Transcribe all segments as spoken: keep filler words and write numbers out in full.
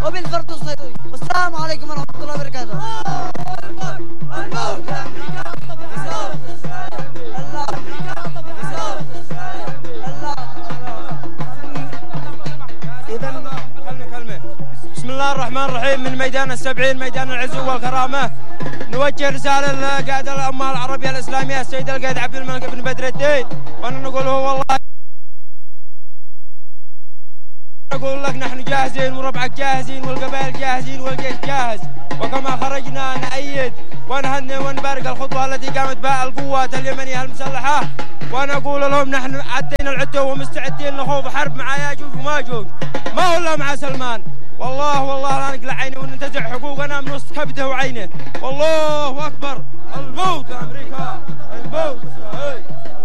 وبالفرد الصيدوي. والسلام عليكم ورحمة الله وبركاته. الموت يا أمريكا. إذا كلمة كلمة. بسم الله الرحمن الرحيم. من ميدان السبعين ميدان العزو والكرامة نوجه رسالة لقائد الأمة العربية الإسلامية السيد القائد عبد الملك بن بدر الدين، وأنا نقول هو والله نقول لك نحن جاهزين وربعك جاهزين والقبائل جاهزين والجيش جاهز، وكما خرجنا نأيد ونهنئ ونبارك الخطوة التي قامت بها القوات اليمنية المسلحة، ونقول لهم نحن عدينا العدة ومستعدين لخوض حرب مع ياجوج وماجوج، ما هو إلا مع سلمان. والله والله لا نقلع عينه وننتزع حقوقنا من وسط كبده وعينه. والله أكبر. الموت أمريكا. الموت إسرائيل.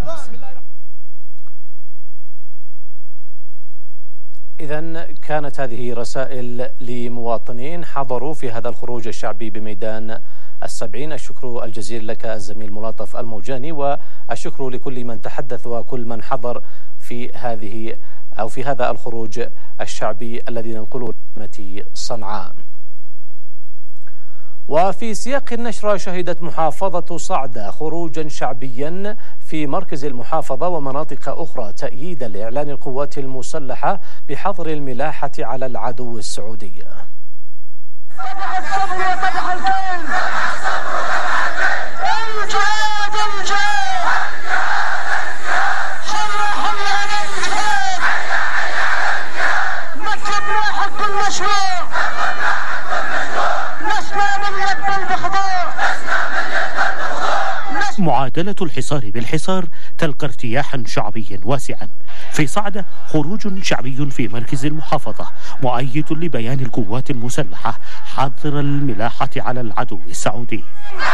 إذن كانت هذه رسائل لمواطنين حضروا في هذا الخروج الشعبي بميدان السبعين. الشكر الجزيل لك الزميل ملاطف الموجاني، والشكر لكل من تحدث وكل من حضر في هذه أو في هذا الخروج الشعبي الذي ننقله لمدينة صنعاء. وفي سياق النشرة شهدت محافظة صعدة خروجا شعبيا في مركز المحافظة ومناطق أخرى تأييدا لإعلان القوات المسلحة بحظر الملاحة على العدو السعودي. معادلة الحصار بالحصار تلقى ارتياحا شعبيا واسعا. في صعدة خروج شعبي في مركز المحافظة مؤيد لبيان القوات المسلحة حظر الملاحة على العدو السعودي.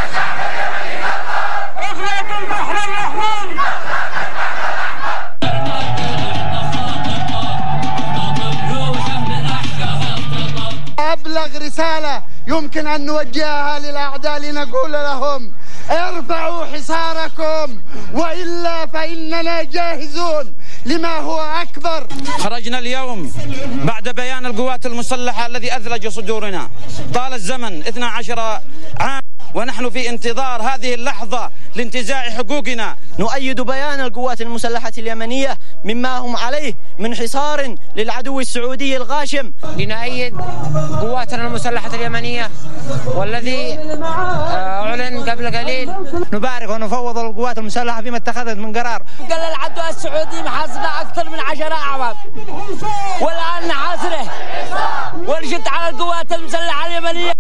أبلغ رسالة يمكن أن نوجهها للأعداء لنقول لهم ارفعوا حصاركم وإلا فإننا جاهزون لما هو أكبر. خرجنا اليوم بعد بيان القوات المسلحة الذي أثلج صدورنا. طال الزمن اثنا عشر عام ونحن في انتظار هذه اللحظة لانتزاع حقوقنا. نؤيد بيان القوات المسلحة اليمنية مما هم عليه من حصار للعدو السعودي الغاشم. لنؤيد قواتنا المسلحة اليمنية والذي أعلن قبل قليل. نبارك ونفوض القوات المسلحة فيما اتخذت من قرار. قال العدو السعودي محاصرنا أكثر من عشرة أعوام والآن نحاصره ونشد على القوات المسلحة اليمنية.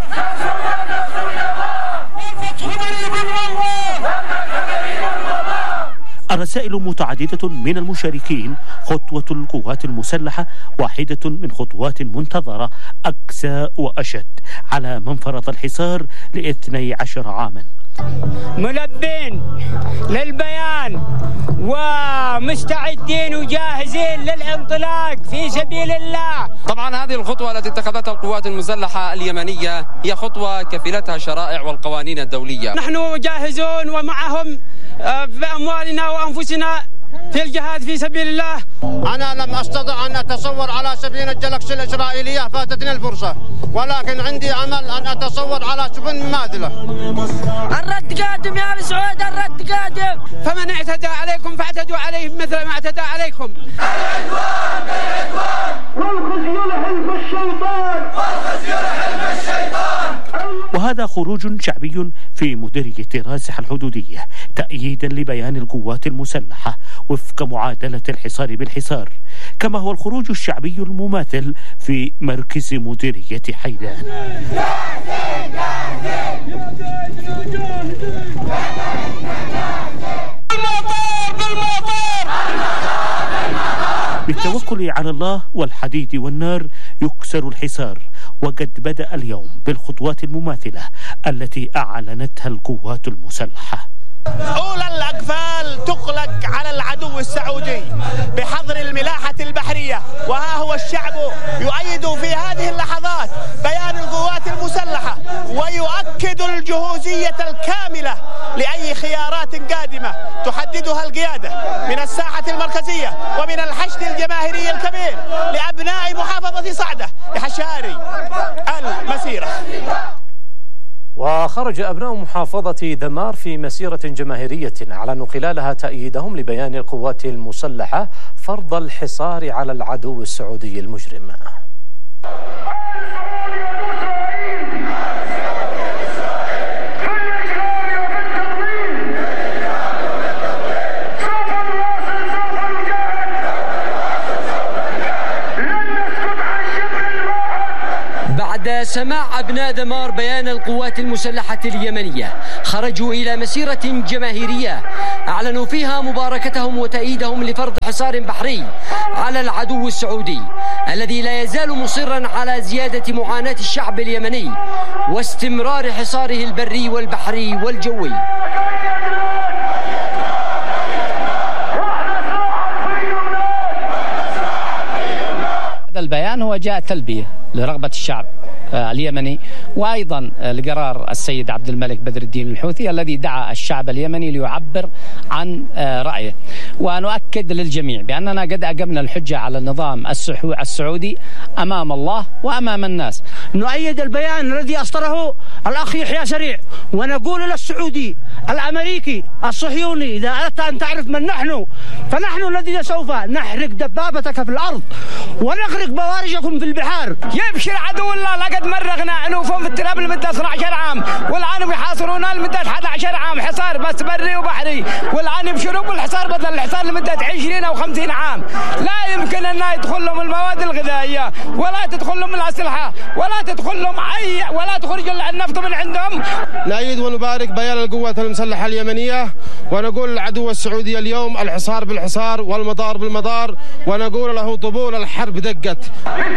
الرسائل متعددة من المشاركين. خطوة القوات المسلحة واحدة من خطوات منتظرة أقسى وأشد على من فرض الحصار لاثني عشر عاما. ملبين للبيان ومستعدين وجاهزين للانطلاق في سبيل الله. طبعا هذه الخطوة التي اتخذتها القوات المسلحة اليمنية هي خطوة كفلتها الشرائع والقوانين الدولية. نحن جاهزون ومعهم بأموالنا وأنفسنا في الجهاد في سبيل الله. أنا لم أستطع أن أتصور على سفينة جلكسي الإسرائيلية فاتتني الفرصة، ولكن عندي أمل أن أتصور على سفن ماثلة. الرد قادم يا آل سعود، الرد قادم. فمن اعتدى عليكم فاعتدوا عليه مثل ما اعتدى عليكم. العدوان بالعدوان والخزي لحلف الشيطان والخزي لحلف الشيطان. وهذا خروج شعبي في مديرية راسح الحدودية تأييدا لبيان القوات المسلحة وفق معادلة الحصار بالحصار، كما هو الخروج الشعبي المماثل في مركز مديرية حيدان. بالتوكل على الله والحديد والنار يكسر الحصار، وقد بدأ اليوم بالخطوات المماثلة التي أعلنتها القوات المسلحة. أولى الأقفال تغلق على العدو السعودي بحظر الملاحة البحرية، وها هو الشعب يؤيد في هذه اللحظات بيان القوات المسلحة ويؤكد الجهوزية الكاملة لأي خيارات قادمة تحددها القيادة من الساحة المركزية ومن الحشد الجماهيري الكبير لأبناء محافظة صعدة. يحشد استشاري المسيرة. وخرج أبناء محافظة ذمار في مسيرة جماهيرية أعلنوا خلالها تأييدهم لبيان القوات المسلحة فرض الحصار على العدو السعودي المجرم. بعد سماع أبناء ذمار بيان القوات المسلحة اليمنية خرجوا إلى مسيرة جماهيرية أعلنوا فيها مباركتهم وتأييدهم لفرض حصار بحري على العدو السعودي الذي لا يزال مصرا على زيادة معاناة الشعب اليمني واستمرار حصاره البري والبحري والجوي. هذا البيان هو جاء تلبية لرغبة الشعب اليمني وأيضا لقرار السيد عبد الملك بدر الدين الحوثي الذي دعا الشعب اليمني ليعبر عن رأيه. ونؤكد للجميع بأننا قد أقمنا الحجة على النظام السعودي أمام الله وأمام الناس. نؤيد البيان الذي أصدره الأخ يحيى سريع ونقول للسعودي الأمريكي الصهيوني إذا أردت أن تعرف من نحن فنحن الذين سوف نحرق دبابتك في الأرض ونغرق بوارجكم في البحار. يبشر عدو الله لقد مرغنا عنوفهم في التراب لمدة اثني عشر عام والآن يحاصرونا لمدة أحد عشر عام حصار بس بري وبحري والآن يبشروا بالحصار بدل الحصار لمدة عشرين أو خمسين عام. لا يمكن أن يدخل لهم المواد الغذائية ولا تدخل لهم الأسلحة ولا تدخل لهم أي ولا تخرج النفط من عندهم. نأيد ونبارك بيان القوات المسلحة اليمنية ونقول للعدو السعودي اليوم الحصار بالحصار والمدار بالمدار ونقول له طبول الحرب دقت.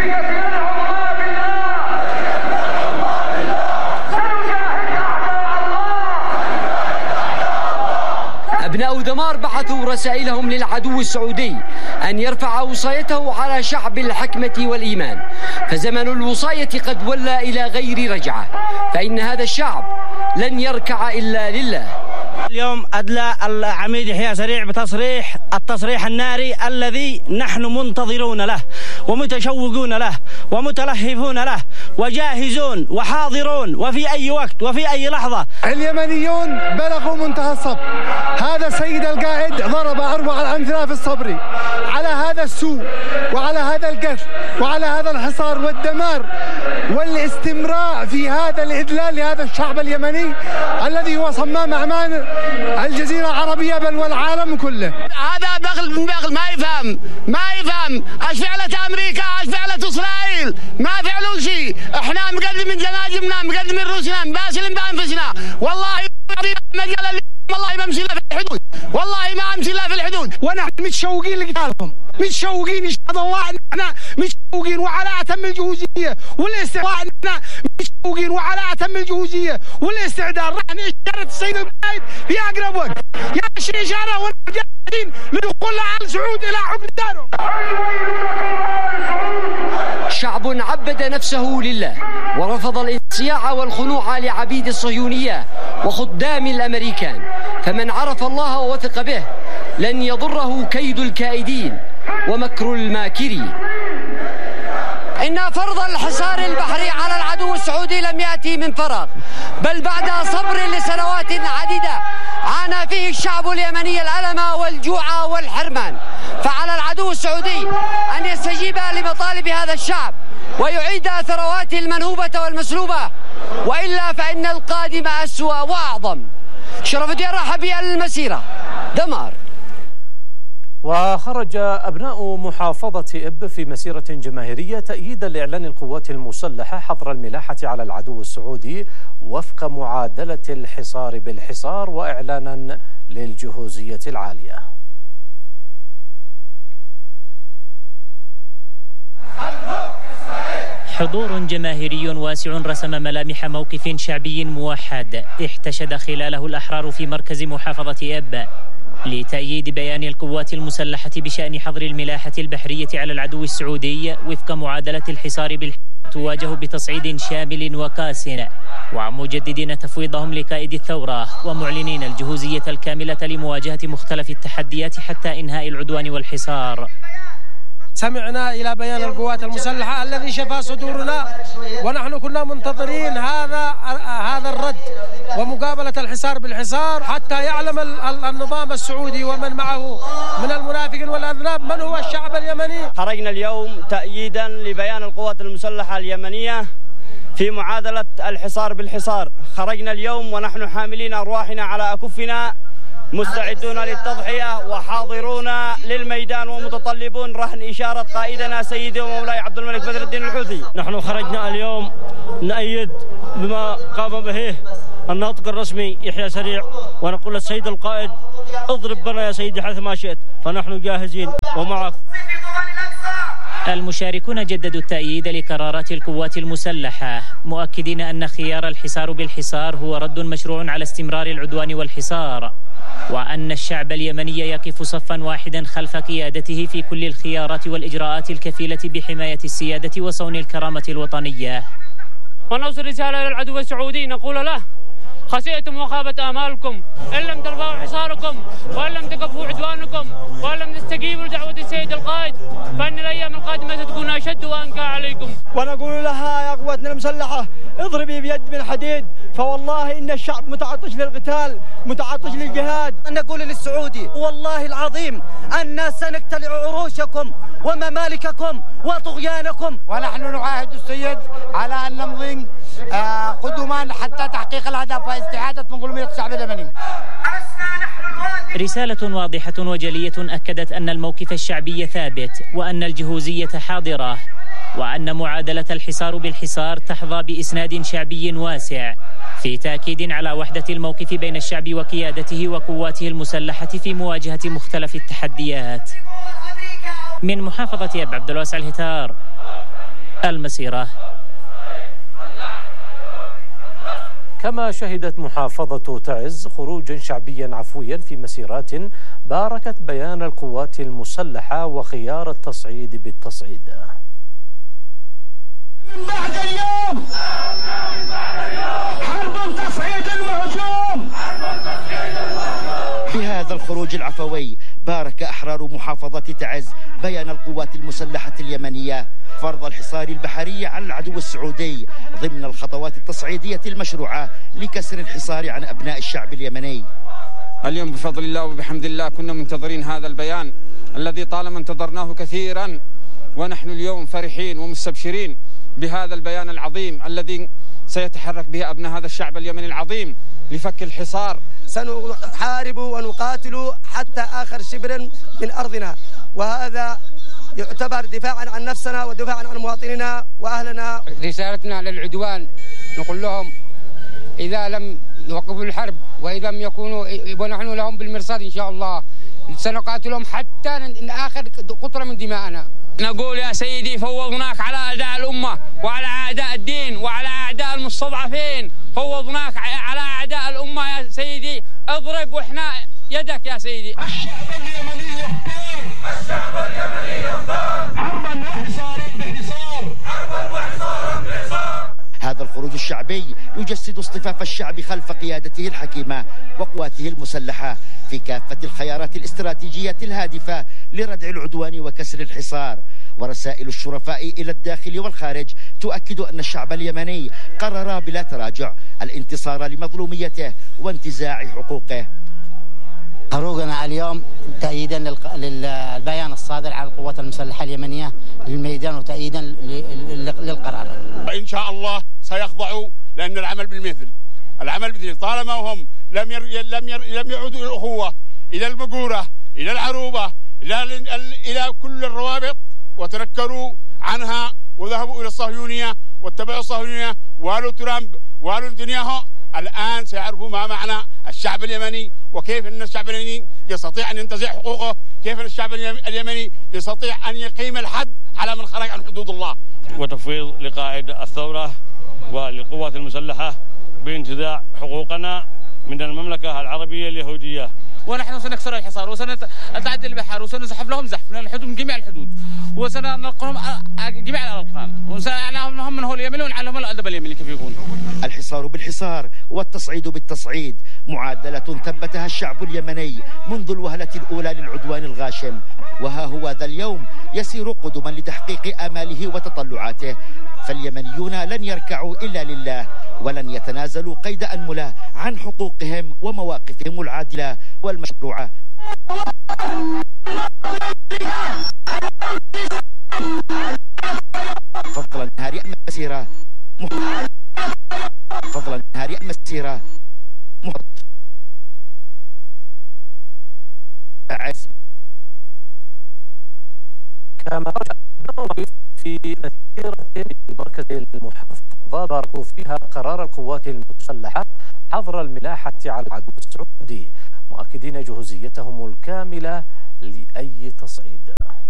أبناء ذمار بعثوا رسائلهم للعدو السعودي أن يرفع وصايته على شعب الحكمة والإيمان فزمن الوصاية قد ولى إلى غير رجعة فإن هذا الشعب لن يركع إلا لله. اليوم أدلى العميد يحيى سريع بتصريح التصريح الناري الذي نحن منتظرون له ومتشوقون له ومتلهفون له وجاهزون وحاضرون وفي أي وقت وفي أي لحظة. اليمنيون بلغوا منتهى الصبر. هذا السيد القائد ضرب أروع الأمثلة في الصبر على هذا السوء وعلى هذا القتل وعلى هذا الحصار والدمار والاستمراء في هذا الإذلال لهذا الشعب اليمني الذي هو صمام أعمال الجزيرة العربية بل والعالم كله. هذا بغل من بغل ما يفهم ما يفهم ايش فعلت امريكا ايش فعلت اسرائيل ما فعلوا شيء. احنا مقدمين جناجمنا مقدمين روسنا مباسلين بانفسنا والله مجال والله ما امشي له في الحدود والله ما امشي له في الحدود ونحن متشوقين لقتالهم متشوقين ان شاء الله احنا متشوقين وعلى اتم الجهوزيه والاستعداد احنا متشوقين وعلى اتم الجهوزيه والاستعداد راح نشارك السيد القائد في اقرب وقت يا اشاره ونحن جاهزين لدخول ال سعود الى حكم دارهم. شعب عبد نفسه لله ورفض الانصياع والخنوع لعبيد الصهيونية وخدام الأمريكان فمن عرف الله ووثق به لن يضره كيد الكائدين ومكر الماكرين. إن فرض الحصار البحري على العدو السعودي لم يأتي من فراغ بل بعد صبر لسنوات عديدة عانى فيه الشعب اليمني الألم والجوع والحرمان فعلى العدو السعودي أن يستجيب لمطالب هذا الشعب ويعيد ثرواته المنهوبة والمسلوبة وإلا فإن القادم أسوأ وأعظم. شرف الدين رحبي المسيرة ذمار. وخرج أبناء محافظة إب في مسيرة جماهيرية تأييدا لإعلان القوات المسلحة حظر الملاحة على العدو السعودي وفق معادلة الحصار بالحصار وإعلانا للجهوزية العالية. حضور جماهيري واسع رسم ملامح موقف شعبي موحد احتشد خلاله الأحرار في مركز محافظة إب لتأييد بيان القوات المسلحة بشأن حظر الملاحة البحرية على العدو السعودي وفق معادلة الحصار بالحصار تواجه بتصعيد شامل وقاس ومجددين تفويضهم لقائد الثورة ومعلنين الجهوزية الكاملة لمواجهة مختلف التحديات حتى إنهاء العدوان والحصار. سمعنا إلى بيان القوات المسلحة الذي شفى صدورنا، ونحن كنا منتظرين هذا هذا الرد ومقابلة الحصار بالحصار حتى يعلم النظام السعودي ومن معه من المنافقين والأذناب من هو الشعب اليمني. خرجنا اليوم تأييدا لبيان القوات المسلحة اليمنية في معادلة الحصار بالحصار. خرجنا اليوم ونحن حاملين أرواحنا على أكفنا مستعدون للتضحية وحاضرون للميدان ومتطلبون رهن إشارة قائدنا سيدي ومولاي عبد الملك بدر الدين الحوثي. نحن خرجنا اليوم نأيد بما قام به الناطق الرسمي يحيى سريع، ونقول للسيد القائد اضرب بنا يا سيدي حيث ما شئت، فنحن جاهزين ومعك. المشاركون جددوا التأييد لقرارات القوات المسلحة، مؤكدين أن خيار الحصار بالحصار هو رد مشروع على استمرار العدوان والحصار، وأن الشعب اليمني يقف صفا واحدا خلف قيادته في كل الخيارات والإجراءات الكفيلة بحماية السيادة وصون الكرامة الوطنية. ونوصل رسالة للعدو السعودي نقول له: خسئتم وخابت آمالكم إن لم ترفعوا حصاركم وإن لم تكفوا عدوانكم وإن لم تستجيبوا لدعوة السيد القائد، فإن الأيام القادمة ستكون أشد وأنكى عليكم. ونقول لها يا قواتنا المسلحة: اضربي بيد من حديد، فوالله إن الشعب متعطش للقتال متعطش للجهاد. نقول للسعودي: والله العظيم أن سنقتلع عروشكم وممالككم وطغيانكم. ونحن نعاهد السيد على أن نمضي آه قدما حتى تحقيق الهدف واستعادة منظومية الشعب اليمني. رسالة واضحة وجلية أكدت أن الموقف الشعبي ثابت، وأن الجهوزية حاضرة، وأن معادلة الحصار بالحصار تحظى بإسناد شعبي واسع، في تأكيد على وحدة الموقف بين الشعب وقيادته وقواته المسلحة في مواجهة مختلف التحديات. من محافظة أب عبد الواسع الهتار، المسيرة. كما شهدت محافظة تعز خروجا شعبيا عفويا في مسيرات باركت بيان القوات المسلحة وخيار التصعيد بالتصعيد. من بعد اليوم حرب تصعيد المهجوم. في هذا الخروج العفوي بارك أحرار محافظة تعز بيان القوات المسلحة اليمنية فرض الحصار البحري على العدو السعودي ضمن الخطوات التصعيدية المشروعة لكسر الحصار عن أبناء الشعب اليمني. اليوم بفضل الله وبحمد الله كنا منتظرين هذا البيان الذي طالما انتظرناه كثيرا، ونحن اليوم فرحين ومستبشرين بهذا البيان العظيم الذي سيتحرك به أبناء هذا الشعب اليمني العظيم لفك الحصار. سنحارب ونقاتل حتى آخر شبر من أرضنا، وهذا يعتبر دفاعا عن نفسنا ودفاعا عن مواطننا وأهلنا. رسالتنا للعدوان نقول لهم: إذا لم يوقفوا الحرب وإذا لم يكونوا ونحن لهم بالمرصاد إن شاء الله سنقاتلهم حتى آخر قطرة من دماءنا. نقول يا سيدي: فوضناك على أعداء الأمة وعلى أعداء الدين وعلى أعداء المستضعفين، فوضناك على أعداء الأمة يا سيدي، اضرب وإحنا يدك يا سيدي. الشعب اليمني يختار، الشعب اليمني يختار حربا وحصارا بحصار، حربا وحصارا بحصار. هذا الخروج الشعبي يجسد اصطفاف الشعب خلف قيادته الحكيمة وقواته المسلحة في كافة الخيارات الاستراتيجية الهادفة لردع العدوان وكسر الحصار. ورسائل الشرفاء إلى الداخل والخارج تؤكد أن الشعب اليمني قرر بلا تراجع الانتصار لمظلوميته وانتزاع حقوقه. خروجنا اليوم تأييدا للبيان الصادر على القوات المسلحة اليمنية للميدان وتأييدا للقرار. إن شاء الله سيخضعوا، لأن العمل بالمثل العمل بالمثل طالما هم لم ير... لم ير... لم يعودوا إلى الأخوة، إلى المقورة، إلى العروبة، إلى إلى كل الروابط، وتنكروا عنها وذهبوا إلى الصهيونية واتبعوا الصهيونية والو ترامب والو نتنياهو. الآن سيعرفوا ما معنى الشعب اليمني وكيف أن الشعب اليمني يستطيع أن ينتزع حقوقه، كيف أن الشعب اليمني يستطيع أن يقيم الحد على من خرج عن حدود الله. وتفويض لقائد الثورة وللقوات المسلحة بانتزاع حقوقنا من المملكة العربية اليهودية. ونحن سنكسر الحصار وسنتعدى البحر وسنزحف لهم زحف من الحدود، من جميع الحدود، وسننقلهم جميع الأركان، وسنعناهم من هو اليمني ونعلمهم الأدب اليمني كيف يكون. الحصار الحصار بالحصار والتصعيد بالتصعيد، معادلة ثبتها الشعب اليمني منذ الوهلة الأولى للعدوان الغاشم، وها هو ذا اليوم يسير قدما لتحقيق آماله وتطلعاته. فاليمنيون لن يركعوا إلا لله، ولن يتنازلوا قيد أنملة عن حقوقهم ومواقفهم العادلة والمشروعة. فضل نهار مسيرة فضل نهار مسيرة كما في مسيرة مركز المحافظة باركوا فيها قرار القوات المسلحة حظر الملاحة على العدو السعودي، مؤكدين جهوزيتهم الكاملة لأي تصعيد.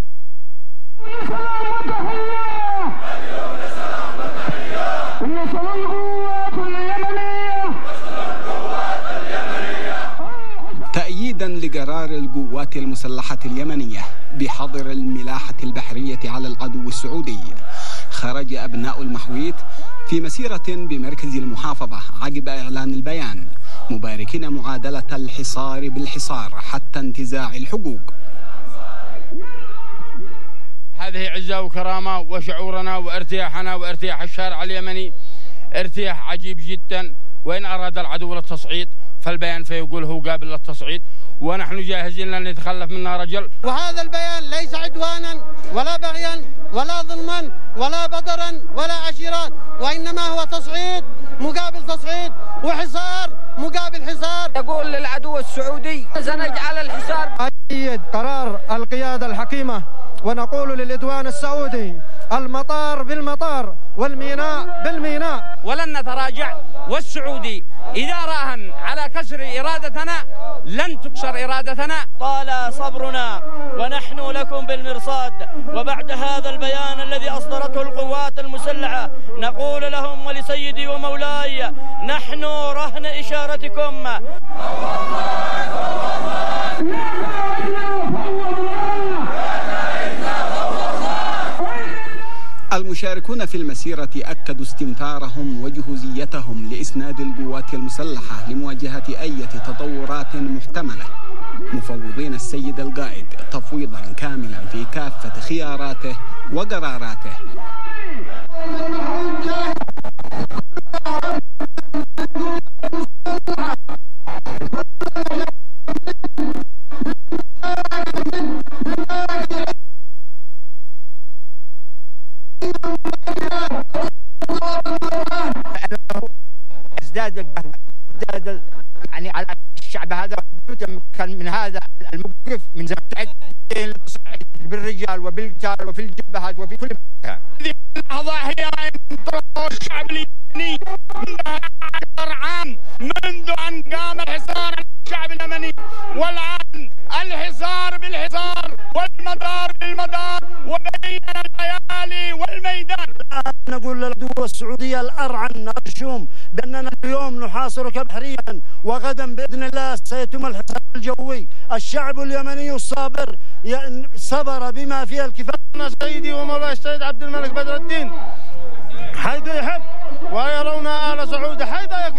تأييدا لقرار القوات المسلحة اليمنية بحظر الملاحة البحرية على العدو السعودي، خرج أبناء المحويت في مسيرة بمركز المحافظة عقب إعلان البيان، مباركين معادلة الحصار بالحصار حتى انتزاع الحقوق. هذه عزة وكرامة وشعورنا وارتياحنا وارتياح الشارع اليمني ارتياح عجيب جدا، وإن أراد العدو للتصعيد فالبيان فيقول هو قابل للتصعيد، ونحن جاهزين لن نتخلف منا رجل. وهذا البيان ليس عدوانا ولا بغيا ولا ظلما ولا بدرا ولا عشيرات، وإنما هو تصعيد مقابل تصعيد وحصار مقابل حصار. يقول للعدو السعودي سنجعل الحصار. أيد قرار القيادة الحكيمة، ونقول للعدوان السعودي المطار بالمطار والميناء بالميناء، ولن نتراجع. والسعودي إذا راهن على كسر إرادتنا لن تكسر إرادتنا. طال صبرنا ونحن لكم بالمرصاد، وبعد هذا البيان الذي أصدرته القوات المسلحة نقول لهم ولسيدي ومولاي نحن رهن إشارتكم. المشاركون في المسيرة أكدوا استنفارهم وجهوزيتهم لإسناد القوات المسلحة لمواجهة أي تطورات محتملة، مفوضين السيد القائد تفويضا كاملا في كافة خياراته وقراراته. ازداد ازداد يعني على الشعب هذا كان من هذا الموقف من زمان بالرجال وبالقتال وفي الجبهات وفي كل مكان. هذه اللحظة هي انطلاق الشعب اليمني منذ عشر عام، منذ أن قام الحصار على الشعب اليمني، والآن الحصار بالحصار والمدار بالمدار وبين الليالي والميدان. نقول للعدو السعودية الأرعن الرشوم بأننا اليوم نحاصرك بحريا، وغدا بإذن الله سيتم الحصار الجوي. الشعب اليمني الصابر صبر بما فيه الكفاية. سيدي ومولاي السيد عبد الملك بدر الدين حيث يحب ويرون آل سعود حيث يكون.